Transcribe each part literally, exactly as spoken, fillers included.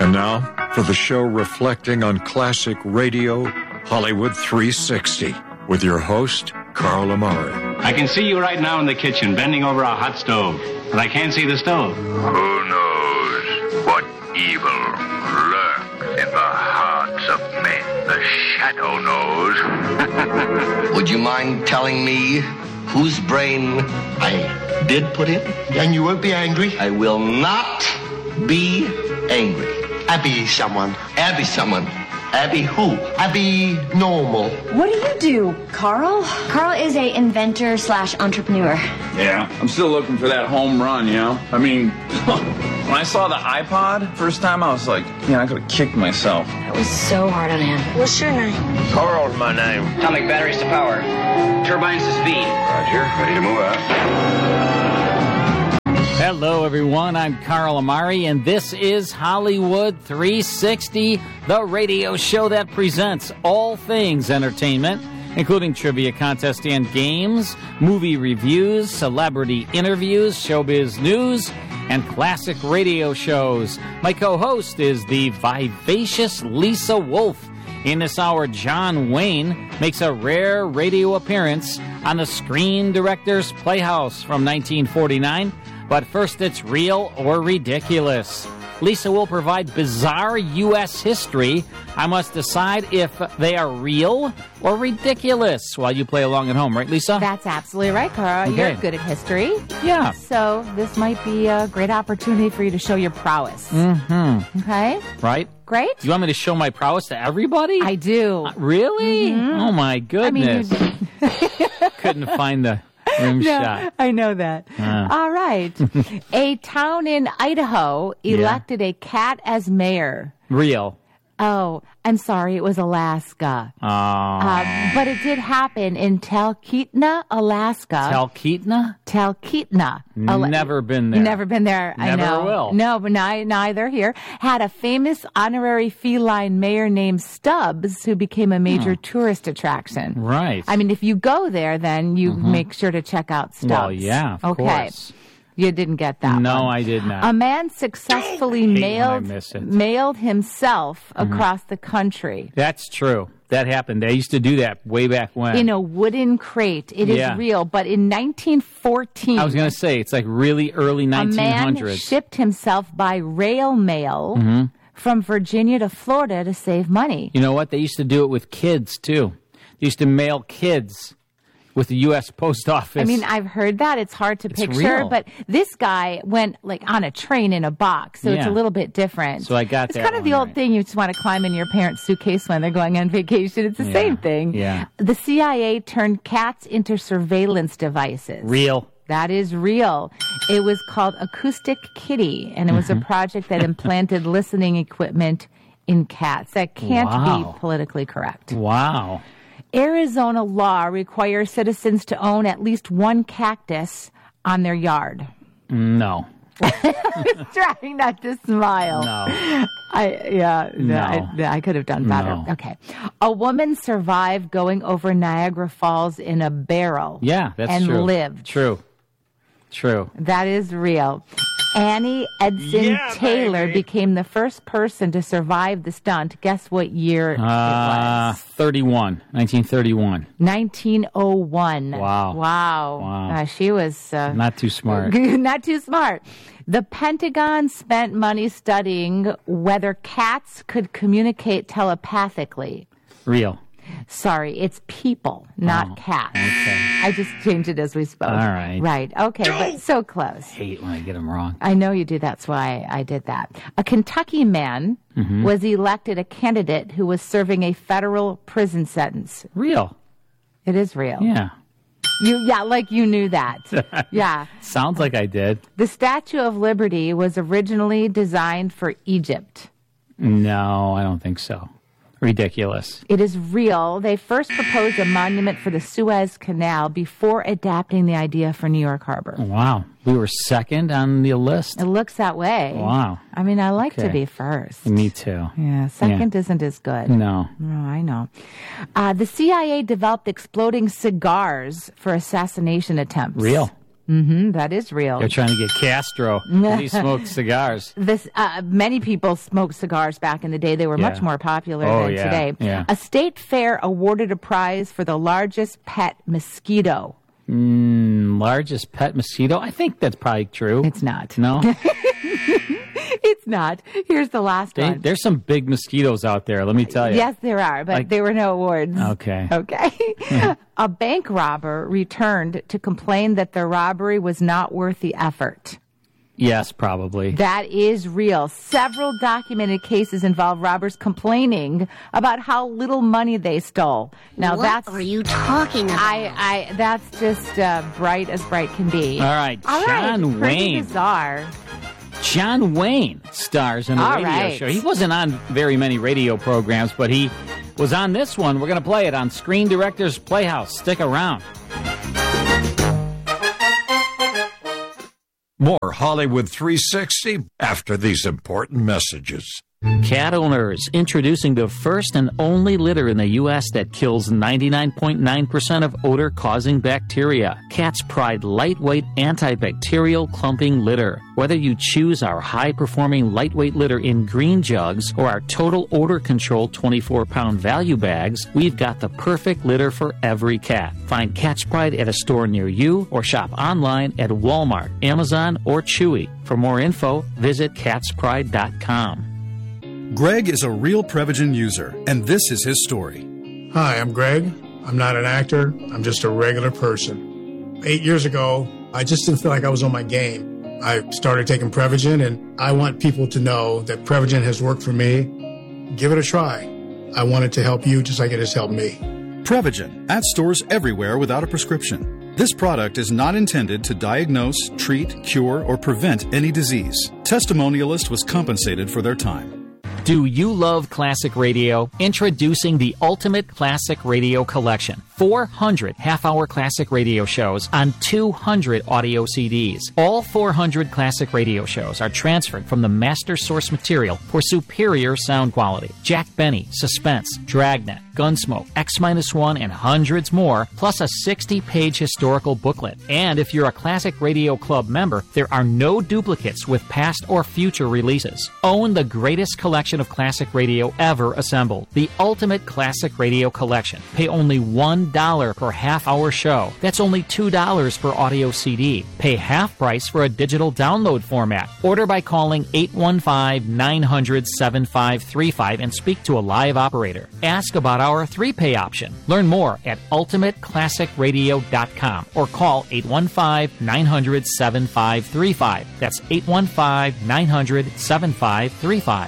And now, for the show reflecting on classic radio, Hollywood three sixty, with your host, Carl Amari. I can see you right now in the kitchen, bending over a hot stove, but I can't see the stove. Who knows what evil lurks in the hearts of men? The shadow knows. Would you mind telling me whose brain I did put in? And you won't be angry? I will not be angry. Abby someone. Abby someone. Abby who? Abby normal. What do you do, Carl? Carl is a inventor slash entrepreneur. Yeah, I'm still looking for that home run, you know? I mean, when I saw the iPod first time, I was like, man, I could have kicked myself. That was so hard on him. What's your name? Carl's my name. Atomic batteries to power. Turbines to speed. Roger, ready to move out. Hello, everyone. I'm Carl Amari, and this is Hollywood three sixty, the radio show that presents all things entertainment, including trivia contests and games, movie reviews, celebrity interviews, showbiz news, and classic radio shows. My co-host is the vivacious Lisa Wolf. In this hour, John Wayne makes a rare radio appearance on the Screen Directors Playhouse from nineteen forty-nine. But first, it's Real or Ridiculous. Lisa will provide bizarre U S history. I must decide if they are real or ridiculous while you play along at home. Right, Lisa? That's absolutely right, Carl. Okay. You're good at history. Yeah. So this might be a great opportunity for you to show your prowess. Mm-hmm. Okay? Right? Great? You want me to show my prowess to everybody? I do. Uh, really? Mm-hmm. Oh, my goodness. I mean, you... Couldn't find the rim no, shot. I know that. Uh. All right. A town in Idaho elected yeah. a cat as mayor. Real. Oh, I'm sorry. It was Alaska. Oh. Uh, but it did happen in Talkeetna, Alaska. Talkeetna? Talkeetna. Ala- Never been there. Never been there. Never I know. will. No, but ni- neither here. Had a famous honorary feline mayor named Stubbs, who became a major oh. tourist attraction. Right. I mean, if you go there, then you mm-hmm. make sure to check out Stubbs. Well, yeah, of okay. course. You didn't get that No, one. I did not. A man successfully mailed mailed himself mm-hmm. across the country. That's true. That happened. They used to do that way back when. In a wooden crate. It is yeah. real. But in nineteen fourteen... I was going to say, it's like really early nineteen hundreds. A man shipped himself by rail mail mm-hmm. from Virginia to Florida to save money. You know what? They used to do it with kids, too. They used to mail kids with the U S Post Office. I mean, I've heard that. It's hard to it's picture, real. but this guy went like on a train in a box, so yeah. it's a little bit different. So I got it's that It's kind of one the old right. thing. You just want to climb in your parents' suitcase when they're going on vacation. It's the yeah. same thing. Yeah. The C I A turned cats into surveillance devices. Real. That is real. It was called Acoustic Kitty, and it was mm-hmm. a project that implanted listening equipment in cats. That can't wow. be politically correct. Wow. Arizona law requires citizens to own at least one cactus on their yard. No. I was trying not to smile. No. I yeah, no. I, I could have done better. No. Okay. A woman survived going over Niagara Falls in a barrel. Yeah, that's and true. And lived. True. True. That is real. Annie Edson yeah, Taylor baby. became the first person to survive the stunt. Guess what year uh, it was? thirty-one. nineteen thirty-one. nineteen oh one. Wow. Wow. Wow. Uh, she was... Uh, not too smart. Not too smart. The Pentagon spent money studying whether cats could communicate telepathically. Real. Sorry, it's people, not oh, cats. Okay. I just changed it as we spoke. All right. Right. Okay, but so close. I hate when I get them wrong. I know you do. That's why I did that. A Kentucky man mm-hmm. was elected a candidate who was serving a federal prison sentence. Real. It is real. Yeah. You, yeah, like you knew that. Yeah. Sounds like I did. The Statue of Liberty was originally designed for Egypt. No, I don't think so. Ridiculous. It is real. They first proposed a monument for the Suez Canal before adapting the idea for New York Harbor. Wow. We were second on the list? It looks that way. Wow. I mean, I like okay. to be first. Me too. Yeah, second yeah. isn't as good. No. No, I know. Uh, the C I A developed exploding cigars for assassination attempts. Real. Mm-hmm, that is real. They're trying to get Castro. He smoked cigars. This uh, many people smoked cigars back in the day. They were Yeah. much more popular Oh, than yeah, today. yeah. A state fair awarded a prize for the largest pet mosquito. Mm, largest pet mosquito? I think that's probably true. It's not. No? It's not. Here's the last They, one. there's some big mosquitoes out there, let me tell you. Yes, there are, but Like- there were no awards. Okay. Okay. A bank robber returned to complain that the robbery was not worth the effort. Yes, probably. That is real. Several documented cases involve robbers complaining about how little money they stole. Now what that's are you talking about? I, I that's just uh, bright as bright can be. All right, All right, John pretty Wayne. bizarre. John Wayne stars in a All radio right. show. He wasn't on very many radio programs, but he was on this one. We're going to play it on Screen Directors Playhouse. Stick around. More Hollywood three sixty after these important messages. Cat owners, introducing the first and only litter in the U S that kills ninety-nine point nine percent of odor-causing bacteria. Cat's Pride lightweight antibacterial clumping litter. Whether you choose our high-performing lightweight litter in green jugs or our total odor control twenty-four pound value bags, we've got the perfect litter for every cat. Find Cat's Pride at a store near you or shop online at Walmart, Amazon, or Chewy. For more info, visit cats pride dot com. Greg is a real Prevagen user, and this is his story. Hi, I'm Greg. I'm not an actor. I'm just a regular person. Eight years ago, I just didn't feel like I was on my game. I started taking Prevagen, and I want people to know that Prevagen has worked for me. Give it a try. I want it to help you just like it has helped me. Prevagen, at stores everywhere without a prescription. This product is not intended to diagnose, treat, cure, or prevent any disease. Testimonialist was compensated for their time. Do you love classic radio? Introducing the Ultimate Classic Radio Collection. four hundred half-hour classic radio shows on two hundred audio C Ds. All four hundred classic radio shows are transferred from the master source material for superior sound quality. Jack Benny, Suspense, Dragnet, Gunsmoke, X one, and hundreds more, plus a sixty page historical booklet. And if you're a Classic Radio Club member, there are no duplicates with past or future releases. Own the greatest collection of classic radio ever assembled. The Ultimate Classic Radio Collection. Pay only one dollar per half-hour show. That's only two dollars per audio C D. Pay half price for a digital download format. Order by calling eight one five, nine hundred, seven five three five and speak to a live operator. Ask about our three-pay option. Learn more at ultimate classic radio dot com or call eight one five, nine hundred, seven five three five. That's eight one five, nine hundred, seven five three five.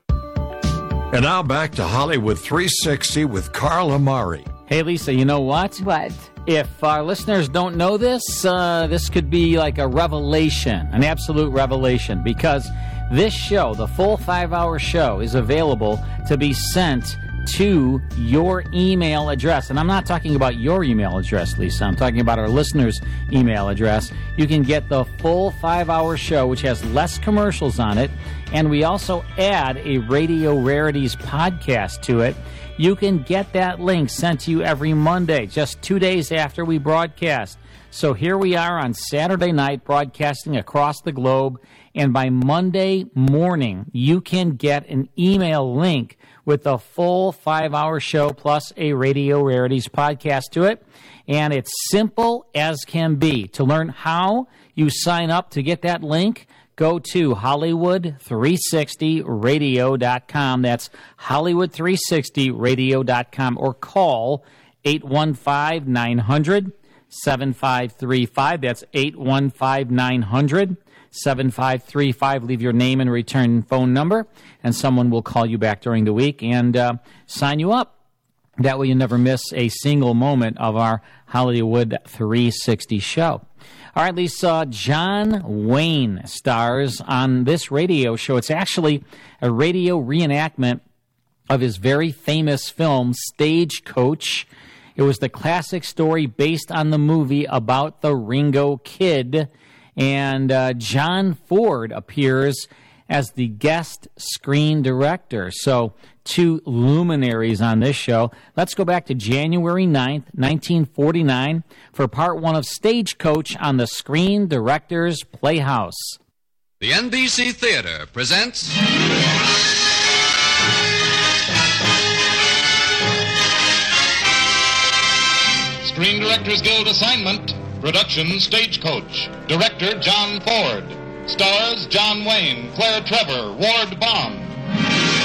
And now back to Hollywood three sixty with Carl Amari. Hey, Lisa, you know what? What? If our listeners don't know this, uh, this could be like a revelation, an absolute revelation, because this show, the full five-hour show, is available to be sent to your email address. And I'm not talking about your email address, Lisa. I'm talking about our listeners' email address. You can get the full five-hour show, which has less commercials on it, and we also add a Radio Rarities podcast to it. You can get that link sent to you every Monday, just two days after we broadcast. So here we are on Saturday night broadcasting across the globe, and by Monday morning, you can get an email link with the full five-hour show plus a Radio Rarities podcast to it. And it's simple as can be. To learn how you sign up to get that link, go to Hollywood three sixty radio dot com. That's Hollywood three sixty radio dot com, or call eight one five, nine hundred, seven five three five. That's eight one five, nine hundred, seven five three five. Leave your name and return phone number, and someone will call you back during the week and uh, sign you up. That way you never miss a single moment of our Hollywood three sixty show. All right, Lisa, John Wayne stars on this radio show. It's actually a radio reenactment of his very famous film, Stagecoach. It was the classic story based on the movie about the Ringo Kid. And uh, John Ford appears as the guest screen director. So two luminaries on this show. Let's go back to January ninth, nineteen forty-nine for part one of Stagecoach on the Screen Directors Playhouse. The N B C Theater presents Screen Directors Guild assignment, production Stagecoach, director John Ford, stars John Wayne, Claire Trevor, Ward Bond.